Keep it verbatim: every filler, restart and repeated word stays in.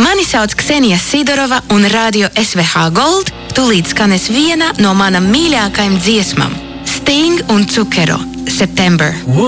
Mani sauc Ksenija Sidorova un Radio S V H Gold tūlīt skanēs viena no manam mīļākajām dziesmām – Sting un Cukero – September.